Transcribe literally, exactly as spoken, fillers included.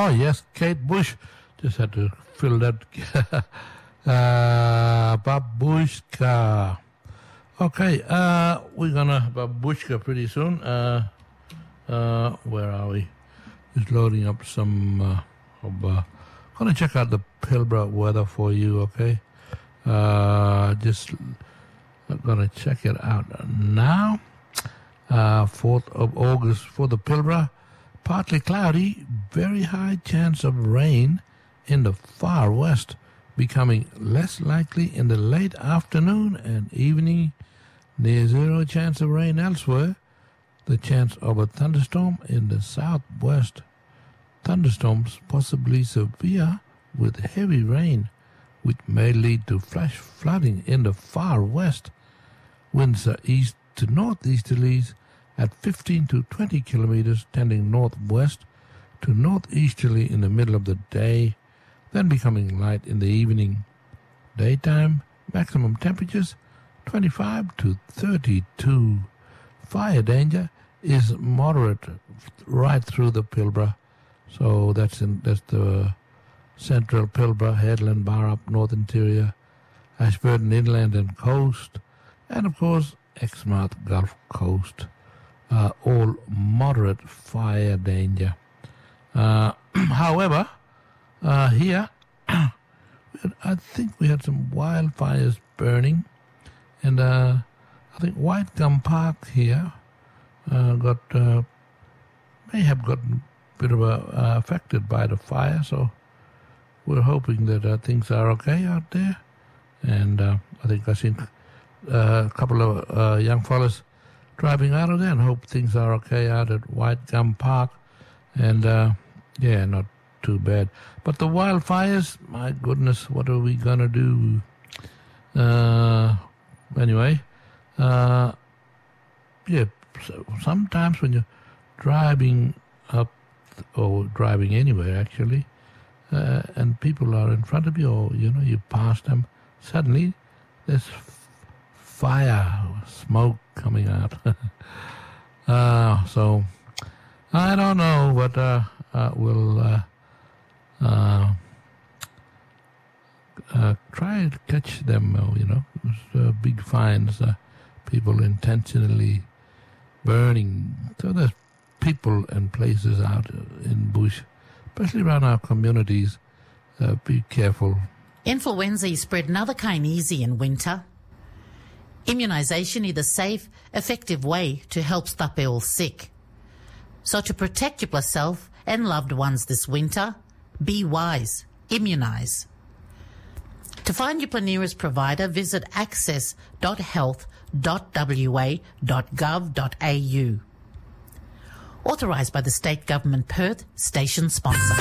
Oh, yes, Kate Bush. Just had to fill that. uh, Babushka. Okay, uh, we're going to Babushka pretty soon. Uh, uh, where are we? Just loading up some... Uh, of, uh, going to check out the Pilbara weather for you, okay? Uh, just going to check it out now. Uh, fourth of August for the Pilbara. Partly cloudy, very high chance of rain in the far west, becoming less likely in the late afternoon and evening. Near zero chance of rain elsewhere. The chance of a thunderstorm in the southwest. Thunderstorms possibly severe with heavy rain, which may lead to flash flooding in the far west. Winds are east to northeasterlies at fifteen to twenty kilometers, tending northwest to northeasterly in the middle of the day, then becoming light in the evening. Daytime, maximum temperatures twenty-five to thirty-two. Fire danger is moderate right through the Pilbara. So that's in that's the central Pilbara, Headland, Barrup, North Interior, Ashburton Inland and Coast, and of course Exmouth Gulf Coast. Uh, all moderate fire danger. Uh, however, uh, here, I think we had some wildfires burning, and uh, I think White Gum Park here uh, got uh, may have gotten a bit of a, uh, affected by the fire, so we're hoping that uh, things are okay out there. And uh, I think I've seen uh, a couple of uh, young fellas driving out of there, and hope things are okay out at White Gum Park. And, uh, yeah, not too bad. But the wildfires, my goodness, what are we going to do? Uh, anyway, uh, yeah, so sometimes when you're driving up, or driving anywhere, actually, uh, and people are in front of you, or, you know, you pass them, suddenly there's fire, smoke coming out. uh, so, I don't know, but uh, uh, we'll uh, uh, uh, try to catch them, uh, you know. There's uh, big fines, uh, people intentionally burning. So there's people and places out in bush, especially around our communities. Uh, be careful. Influenza is spread another kind easy in winter. Immunisation is a safe, effective way to help stop people sick. So to protect yourself and loved ones this winter, be wise, immunise. To find your nearest provider, visit access dot health dot w a dot gov dot a u. Authorised by the State Government Perth, station sponsor.